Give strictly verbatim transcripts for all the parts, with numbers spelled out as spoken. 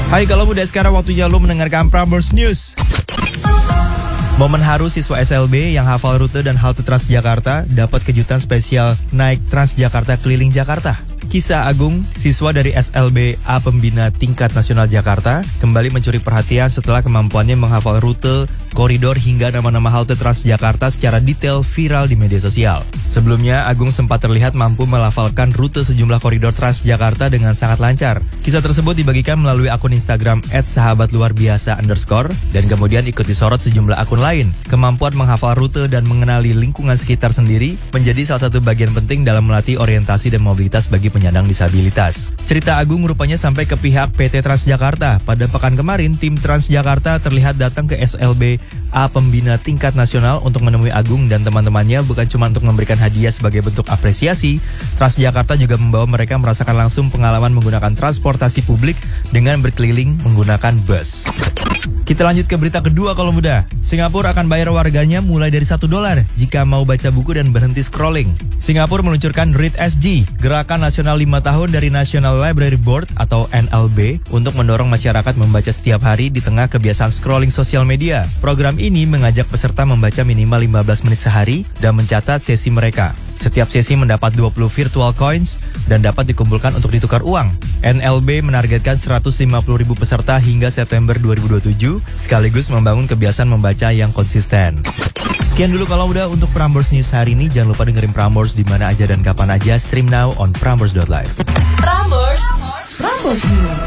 Hai, kalau muda sekarang waktunya lo mendengarkan Prambors News. Momen haru siswa S L B yang hafal rute dan halte Transjakarta dapat kejutan spesial naik Transjakarta keliling Jakarta. Kisah Agung, siswa dari S L B A Pembina Tingkat Nasional Jakarta, kembali mencuri perhatian setelah kemampuannya menghafal rute, koridor hingga nama-nama halte Transjakarta secara detail viral di media sosial. Sebelumnya, Agung sempat terlihat mampu melafalkan rute sejumlah koridor Transjakarta dengan sangat lancar. Kisah tersebut dibagikan melalui akun Instagram et sahabat luar biasa underscore dan kemudian ikut disorot sejumlah akun lain. Kemampuan menghafal rute dan mengenali lingkungan sekitar sendiri menjadi salah satu bagian penting dalam melatih orientasi dan mobilitas bagi penyandang disabilitas. Cerita Agung rupanya sampai ke pihak P T Transjakarta. Pada pekan kemarin, tim Transjakarta terlihat datang ke S L B A Pembina Tingkat Nasional untuk menemui Agung dan teman-temannya, bukan cuma untuk memberikan hadiah sebagai bentuk apresiasi. Transjakarta juga membawa mereka merasakan langsung pengalaman menggunakan transportasi publik dengan berkeliling menggunakan bus. Kita lanjut ke berita kedua kalau muda. Singapura akan bayar warganya mulai dari satu dolar jika mau baca buku dan berhenti scrolling. Singapura meluncurkan Read S G, gerakan nasional lima tahun dari National Library Board atau N L B untuk mendorong masyarakat membaca setiap hari di tengah kebiasaan scrolling sosial media. Program ini mengajak peserta membaca minimal lima belas menit sehari dan mencatat sesi mereka. Setiap sesi mendapat dua puluh virtual coins dan dapat dikumpulkan untuk ditukar uang. N L B menargetkan seratus lima puluh ribu peserta hingga September dua ribu dua puluh tujuh, sekaligus membangun kebiasaan membaca yang konsisten. Sekian dulu kalau udah untuk Prambors News hari ini. Jangan lupa dengerin Prambors di mana aja dan kapan aja. Stream now on prambors dot live. Prambors, Prambors News.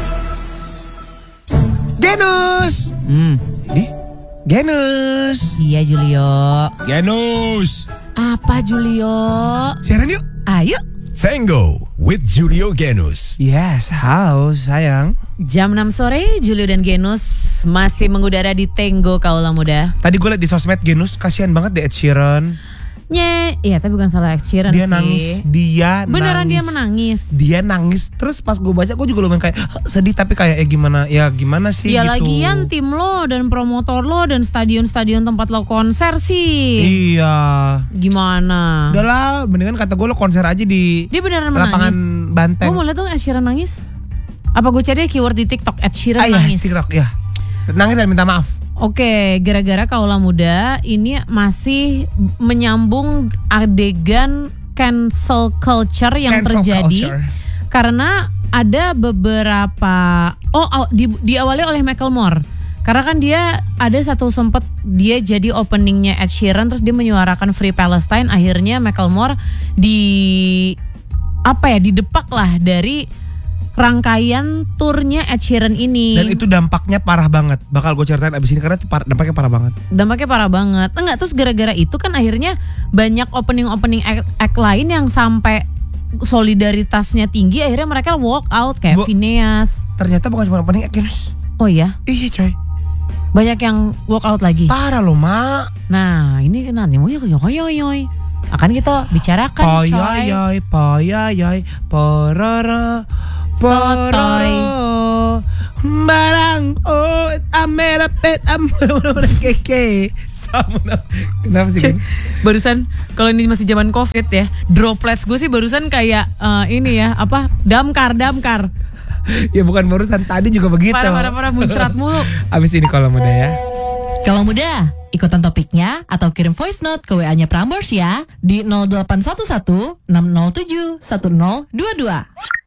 Genus. Hmm. Di Genus. Iya Julio. Genus. Apa Julio? Siaran yuk. Ayo. Tango with Julio Genus. Yes, halo sayang. Jam enam sore, Julio dan Genus masih mengudara di Tango Kaula Muda. Tadi gue liat di sosmed Genus, kasihan banget deh Ed Sheeran. Nye, iya tapi bukan salah Ed Sheeran Dia sih. nangis, dia Beneran nangis. dia menangis. Dia nangis. Terus pas gue baca gue juga lumayan kayak sedih, tapi kayak eh gimana ya gimana sih Ya gitu. lagian tim lo dan promotor lo dan stadion-stadion tempat lo konser sih. Iya. Gimana? Udah lah, mendingan kata gue lo konser aja di Dia beneran lapangan menangis. Banteng. Gue mau lihat dong Ed Sheeran nangis. Apa gue cari keyword di TikTok Ed Sheeran ah, iya, nangis. TikTok ya. Nangis dan minta maaf. Oke, gara-gara Kaula Muda ini masih menyambung adegan cancel culture yang Cancel terjadi culture. Karena ada beberapa oh, oh di, diawali oleh Macklemore. Karena kan dia ada satu sempet dia jadi openingnya Ed Sheeran, terus dia menyuarakan Free Palestine. Akhirnya Macklemore di apa ya didepak lah dari rangkaian turnya Ed Sheeran ini. Dan itu dampaknya parah banget. Bakal gue ceritain abis ini karena itu par- dampaknya parah banget. Dampaknya parah banget. Enggak, terus gara-gara itu kan akhirnya banyak opening-opening act, act lain yang sampai solidaritasnya tinggi, akhirnya mereka walk out kayak Bu, Phineas. Ternyata bukan cuma opening act, Genus. Oh iya? Iya coy. Banyak yang walk out lagi. Parah loh, Mak. Nah, ini kan nih yoy yoy yoy. Akan kita bicarakan, coy. Poyoyoy, poyoyoy, pororo, Sotoy. pororo, barang, oh, amerapet, amerapet, keke. Kenapa sih? Gen? Barusan kalau ini masih zaman Covid ya, droplets gue sih barusan kayak uh, ini ya, apa? Damkar, damkar. Ya bukan barusan, tadi juga begitu. Parah-parah muncrat mulu. Abis ini kalau muda ya. Kalau muda, ikutan topiknya atau kirim voice note ke W A-nya Prambors ya di nol delapan satu satu enam nol tujuh satu nol dua dua.